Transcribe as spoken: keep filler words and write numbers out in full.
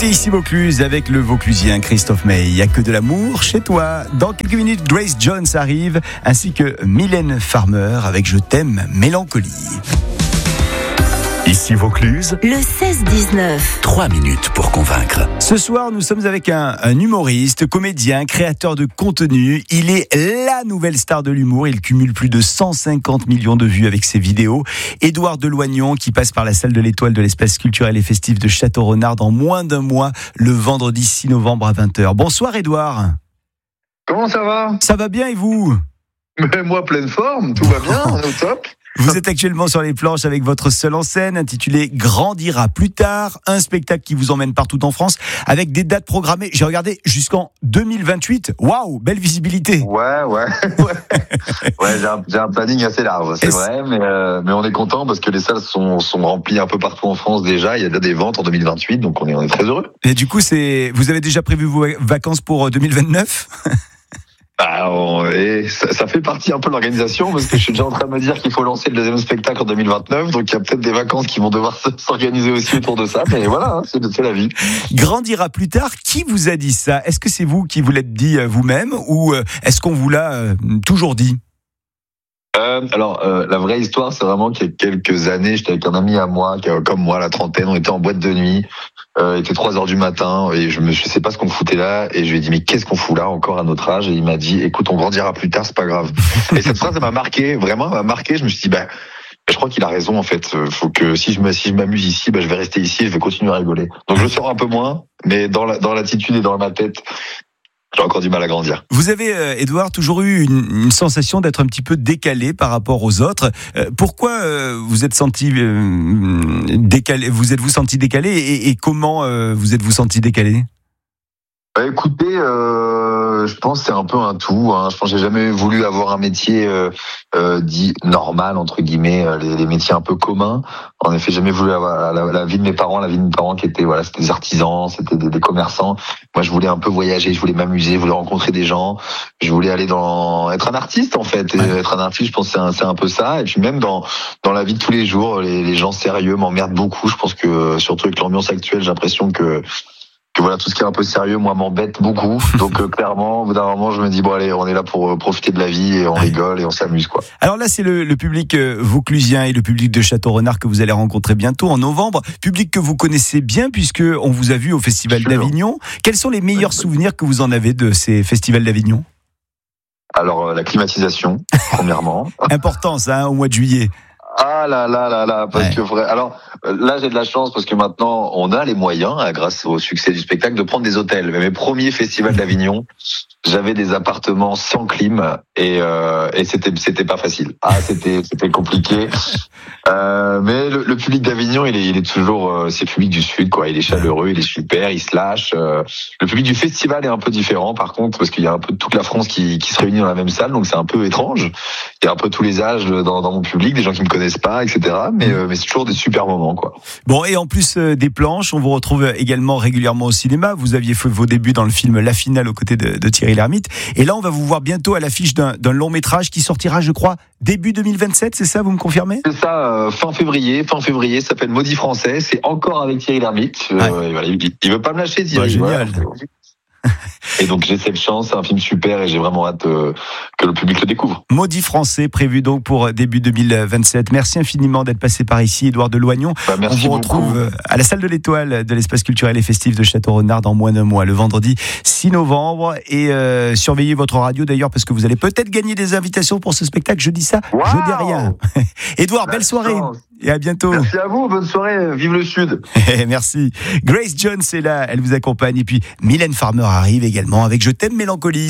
T'es ici Vaucluse avec le Vauclusien Christophe May. Il n'y a que de l'amour chez toi. Dans quelques minutes, Grace Jones arrive, ainsi que Mylène Farmer avec Je t'aime, Mélancolie. Ici Vaucluse, le seize dix-neuf. trois minutes pour convaincre. Ce soir, nous sommes avec un, un humoriste, comédien, créateur de contenu. Il est la nouvelle star de l'humour. Il cumule plus de cent cinquante millions de vues avec ses vidéos. Édouard Deloignon, qui passe par la salle de l'Étoile de l'espace culturel et festif de Château-Renard dans moins d'un mois, le vendredi six novembre à vingt heures. Bonsoir Édouard. Comment ça va ? Ça va bien et vous ? Mais moi, pleine forme, tout va bien, on est au top. Vous êtes actuellement sur les planches avec votre seul en scène intitulé Grandira plus tard, un spectacle qui vous emmène partout en France avec des dates programmées. J'ai regardé jusqu'en deux mille vingt-huit. Waouh, belle visibilité. Ouais, ouais, ouais. ouais j'ai, un, j'ai un planning assez large, c'est Est-ce... vrai, mais, euh, mais on est content parce que les salles sont, sont remplies un peu partout en France déjà. Il y a déjà des ventes en deux mille vingt-huit, donc on est, on est très heureux. Et du coup, c'est, vous avez déjà prévu vos vacances pour deux mille vingt-neuf ? Bah, on, et ça, ça fait partie un peu de l'organisation parce que je suis déjà en train de me dire qu'il faut lancer le deuxième spectacle en deux mille vingt-neuf, donc il y a peut-être des vacances qui vont devoir s'organiser aussi autour de ça, mais voilà, hein, c'est, c'est la vie. Grandira plus tard, qui vous a dit ça ? Est-ce que c'est vous qui vous l'êtes dit vous-même ou est-ce qu'on vous l'a euh, toujours dit ? Euh, alors, euh, la vraie histoire, c'est vraiment qu'il y a quelques années, j'étais avec un ami à moi, qui a, comme moi, la trentaine, on était en boîte de nuit, euh, il était trois heures du matin, et je me, je sais pas ce qu'on foutait là, et je lui ai dit, mais qu'est-ce qu'on fout là, encore à notre âge? Et il m'a dit, écoute, on grandira plus tard, c'est pas grave. Et cette phrase, elle m'a marqué, vraiment, elle m'a marqué, je me suis dit, bah, je crois qu'il a raison, en fait. Faut que, si je me, si je m'amuse ici, bah, je vais rester ici, je vais continuer à rigoler. Donc, je sors un peu moins, mais dans la, dans l'attitude et dans ma tête, j'ai encore du mal à grandir. Vous avez, euh, Édouard, toujours eu une, une sensation d'être un petit peu décalé par rapport aux autres. Euh, pourquoi euh, vous êtes senti euh, décalé ? Vous êtes-vous senti décalé et, et comment euh, vous êtes-vous senti décalé ? Bah, écoutez, euh, je pense que c'est un peu un tout. Hein. Je pense que j'ai jamais voulu avoir un métier euh, euh, dit normal entre guillemets, les, les métiers un peu communs. En effet, j'ai jamais voulu avoir la, la vie de mes parents, la vie de mes parents qui était voilà, c'était des artisans, c'était des, des commerçants. Moi, je voulais un peu voyager, je voulais m'amuser, je voulais rencontrer des gens, je voulais aller dans être un artiste en fait. Et ouais. Être un artiste, je pense que c'est un, c'est un peu ça. Et puis même dans dans la vie de tous les jours, les, les gens sérieux m'emmerdent beaucoup. Je pense que surtout avec l'ambiance actuelle, j'ai l'impression que que voilà, tout ce qui est un peu sérieux, moi, m'embête beaucoup. Donc, euh, clairement, au bout d'un moment, je me dis, bon, allez, on est là pour euh, profiter de la vie et on rigole et on s'amuse, quoi. Alors là, c'est le, le public euh, vauclusien et le public de Château-Renard que vous allez rencontrer bientôt en novembre. Public que vous connaissez bien puisque on vous a vu au Festival Sure. d'Avignon. Quels sont les meilleurs souvenirs que vous en avez de ces festivals d'Avignon ? Alors, euh, la climatisation, premièrement. Important, ça, hein, au mois de juillet. Ah là là là là, parce Ouais. que vrai. Alors là, j'ai de la chance parce que maintenant, on a les moyens, grâce au succès du spectacle, de prendre des hôtels. Mais mes premiers festivals d'Avignon, j'avais des appartements sans clim et euh, et c'était c'était pas facile. Ah, c'était c'était compliqué. Euh, mais le, le public d'Avignon, il est il est toujours euh, c'est le public du sud, quoi. Il est chaleureux, il est super, il se lâche. Euh, le public du festival est un peu différent, par contre, parce qu'il y a un peu toute la France qui qui se réunit dans la même salle, donc c'est un peu étrange. Il y a un peu tous les âges dans dans mon public, des gens qui me connaissent pas, et cetera. Mais euh, mais c'est toujours des super moments, quoi. Bon, et en plus euh, des planches, on vous retrouve également régulièrement au cinéma. Vous aviez fait vos débuts dans le film La Finale aux côtés de, de Thierry Lhermitte. Et là, on va vous voir bientôt à l'affiche d'un, d'un long métrage qui sortira, je crois, début deux mille vingt-sept, c'est ça, vous me confirmez ? C'est ça, euh, fin février, fin février, ça s'appelle Maudit Français, c'est encore avec Thierry Lhermitte. Euh, Ouais. et voilà, il, il veut pas me lâcher, Thierry. Bah, génial. Voilà. Et donc j'ai cette chance, c'est un film super et j'ai vraiment hâte euh, que le public le découvre. Maudit Français, prévu donc pour début deux mille vingt-sept. Merci infiniment d'être passé par ici, Édouard Deloignon. Bah, merci On vous beaucoup. retrouve à la salle de l'Étoile de l'espace culturel et festif de Château-Renard dans moins d'un mois, le vendredi six novembre. Et euh, surveillez votre radio d'ailleurs parce que vous allez peut-être gagner des invitations pour ce spectacle. Je dis ça, Wow. je dis rien. Édouard, belle soirée chance. et à bientôt. Merci à vous, bonne soirée, vive le Sud. Merci. Grace Jones est là, elle vous accompagne. Et puis Mylène Farmer arrive également avec Je t'aime, Mélancolie.